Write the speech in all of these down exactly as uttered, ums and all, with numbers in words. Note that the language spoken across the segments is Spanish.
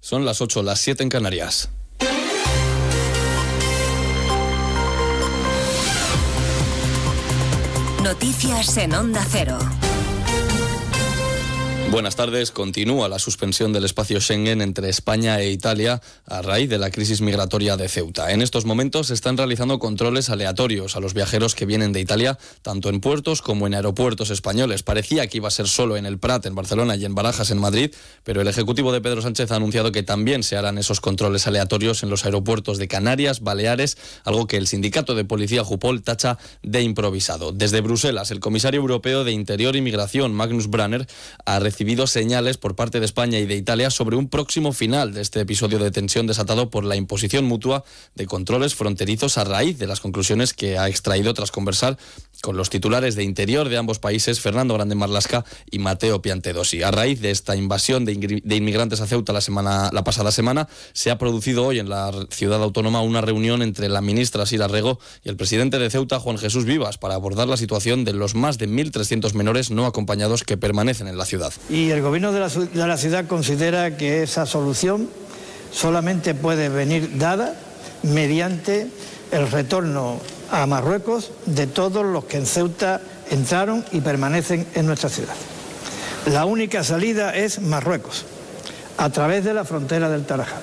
Son las ocho, las siete en Canarias. Noticias en Onda Cero. Buenas tardes. Continúa la suspensión del espacio Schengen entre España e Italia a raíz de la crisis migratoria de Ceuta. En estos momentos se están realizando controles aleatorios a los viajeros que vienen de Italia, tanto en puertos como en aeropuertos españoles. Parecía que iba a ser solo en el Prat, en Barcelona, y en Barajas, en Madrid, pero el Ejecutivo de Pedro Sánchez ha anunciado que también se harán esos controles aleatorios en los aeropuertos de Canarias, Baleares, algo que el sindicato de policía Jupol tacha de improvisado. Desde Bruselas, el comisario europeo de Interior y Migración, Magnus Branner, ha recibido recibido señales por parte de España y de Italia sobre un próximo final de este episodio de tensión desatado por la imposición mutua de controles fronterizos a raíz de las conclusiones que ha extraído tras conversar con los titulares de Interior de ambos países, Fernando Grande Marlaska y Matteo Piantedosi. A raíz de esta invasión de, ingr- de inmigrantes a Ceuta la, semana, la pasada semana, se ha producido hoy en la ciudad autónoma una reunión entre la ministra Sira Rego y el presidente de Ceuta, Juan Jesús Vivas, para abordar la situación de los más de mil trescientos menores no acompañados que permanecen en la ciudad. Y el gobierno de la, de la ciudad considera que esa solución solamente puede venir dada mediante el retorno a Marruecos de todos los que en Ceuta entraron y permanecen en nuestra ciudad. La única salida es Marruecos, a través de la frontera del Tarajal.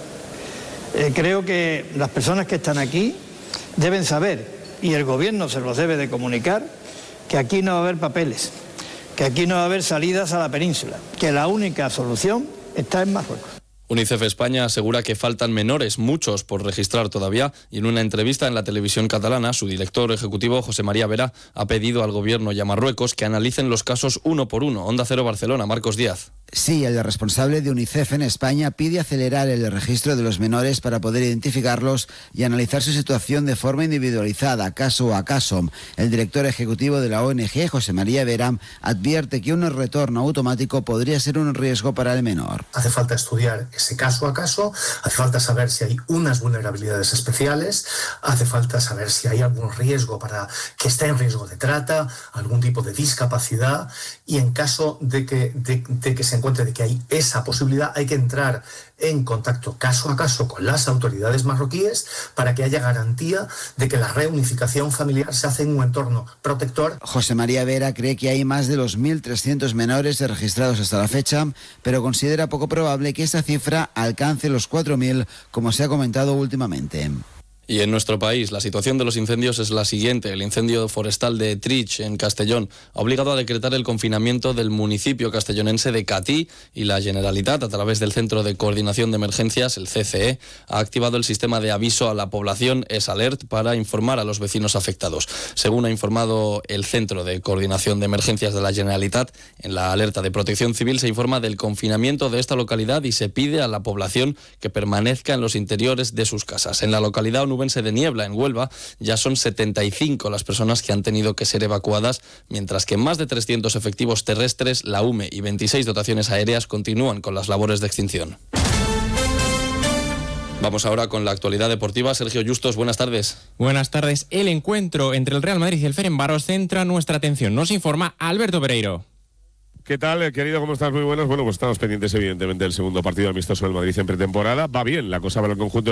Eh, creo que las personas que están aquí deben saber, y el gobierno se los debe de comunicar, que aquí no va a haber papeles, que aquí no va a haber salidas a la península, que la única solución está en Marruecos. UNICEF España asegura que faltan menores, muchos por registrar todavía, y en una entrevista en la televisión catalana, su director ejecutivo, José María Vera, ha pedido al gobierno y a Marruecos que analicen los casos uno por uno. Onda Cero Barcelona, Marcos Díaz. Sí, el responsable de UNICEF en España pide acelerar el registro de los menores para poder identificarlos y analizar su situación de forma individualizada, caso a caso. El director ejecutivo de la O N G, José María Vera, advierte que un retorno automático podría ser un riesgo para el menor. Hace falta estudiar ese caso a caso, hace falta saber si hay unas vulnerabilidades especiales, hace falta saber si hay algún riesgo para que esté en riesgo de trata, algún tipo de discapacidad, y en caso de que, de, de que se encuentre de que hay esa posibilidad, hay que entrar en contacto caso a caso con las autoridades marroquíes para que haya garantía de que la reunificación familiar se hace en un entorno protector. José María Vera cree que hay más de los mil trescientos menores registrados hasta la fecha, pero considera poco probable que esa cifra alcance los cuatro mil, como se ha comentado últimamente. Y en nuestro país, la situación de los incendios es la siguiente. El incendio forestal de Trich, en Castellón, ha obligado a decretar el confinamiento del municipio castellonense de Catí, y la Generalitat, a través del Centro de Coordinación de Emergencias, el C C E, ha activado el sistema de aviso a la población S-Alert para informar a los vecinos afectados. Según ha informado el Centro de Coordinación de Emergencias de la Generalitat, en la alerta de Protección Civil se informa del confinamiento de esta localidad y se pide a la población que permanezca en los interiores de sus casas. En la localidad nubense de Niebla, en Huelva, ya son setenta y cinco las personas que han tenido que ser evacuadas, mientras que más de trescientos efectivos terrestres, la U M E y veintiséis dotaciones aéreas continúan con las labores de extinción. Vamos ahora con la actualidad deportiva. Sergio Justos, buenas tardes. Buenas tardes. El encuentro entre el Real Madrid y el Ferencváros centra nuestra atención. Nos informa Alberto Pereiro. ¿Qué tal, querido? ¿Cómo estás? Muy buenos. Bueno, pues estamos pendientes, evidentemente, del segundo partido amistoso del Madrid en pretemporada. Va bien la cosa para el conjunto